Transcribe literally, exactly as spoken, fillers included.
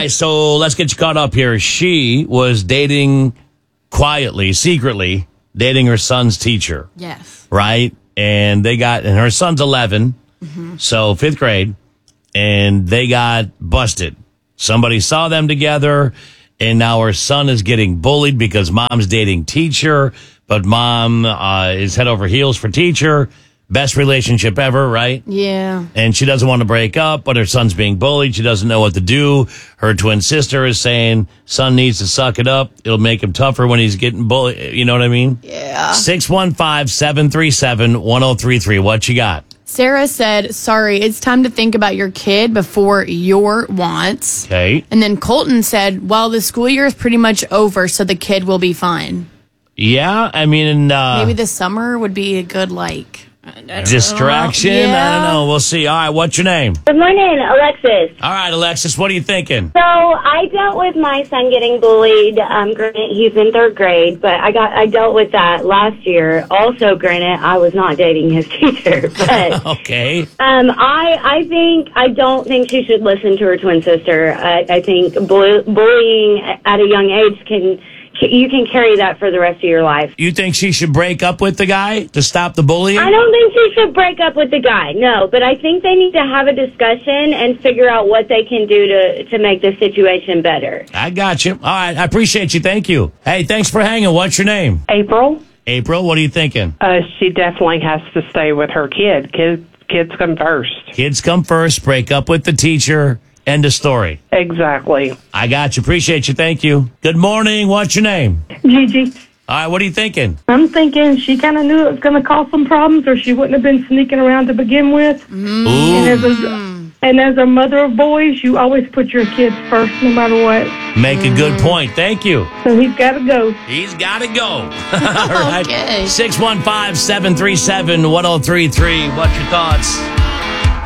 right, so let's get you caught up here. She was dating quietly, secretly, dating her son's teacher. Yes. Right? And they got, and her son's eleven, mm-hmm. so fifth grade, and they got busted. Somebody saw them together, and now her son is getting bullied because mom's dating teacher, but mom uh, is head over heels for teacher. Best relationship ever, right? Yeah. And she doesn't want to break up, but her son's being bullied. She doesn't know what to do. Her twin sister is saying, son needs to suck it up. It'll make him tougher when he's getting bullied. You know what I mean? Yeah. six one five, seven three seven, one oh three three. What you got? Sarah said, sorry, it's time to think about your kid before your wants. Okay. And then Colton said, well, the school year is pretty much over, so the kid will be fine. Yeah, I mean... Uh, Maybe the summer would be a good, like... distraction? Yeah. I don't know. We'll see. All right, what's your name? Good morning, Alexis. All right, Alexis, what are you thinking? So I dealt with my son getting bullied. Um, granted, he's in third grade, but I got I dealt with that last year. Also, granted, I was not dating his teacher. But okay. Um, I I think I don't think she should listen to her twin sister. I, I think bull- bullying at a young age can. You can carry that for the rest of your life. You think she should break up with the guy to stop the bullying? I don't think she should break up with the guy, no. But I think they need to have a discussion and figure out what they can do to, to make the situation better. I got you. All right, I appreciate you. Thank you. Hey, thanks for hanging. What's your name? April. April, what are you thinking? Uh, she definitely has to stay with her kid. Kids, kids come first. Kids come first. Break up with the teacher. End of story. Exactly. I got you. Appreciate you. Thank you. Good morning. What's your name? Gigi. All right, what are you thinking? I'm thinking she kind of knew it was going to cause some problems, or she wouldn't have been sneaking around to begin with. Ooh. And as a, and as a mother of boys, you always put your kids first, no matter what. Make a good point. Thank you. So he's got to go. He's got to go. All right. Okay. six one five, seven three seven, one oh three three. What's your thoughts?